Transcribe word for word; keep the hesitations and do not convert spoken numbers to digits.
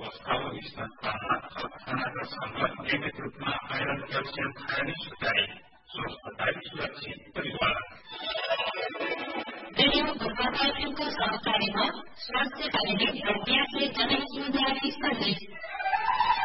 अवस्थामा विस्तारमा खानाका सङ्गत नियमित रूपमा आइरन क्याल्सियम खाने सुझाइ स्वस्थताई सुरक्षित परिवार रेडियो गोपालको सहकारीमा स्वास्थ्य क्याबिनेट र ब्यासले जनसमुदायलाई सन्देश